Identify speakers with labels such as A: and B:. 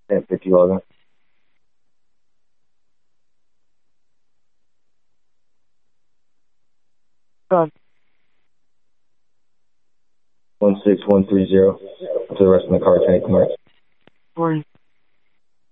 A: 1050 login.
B: Done.
A: 16130. To the rest of the car, 10 commerce.
B: Sorry.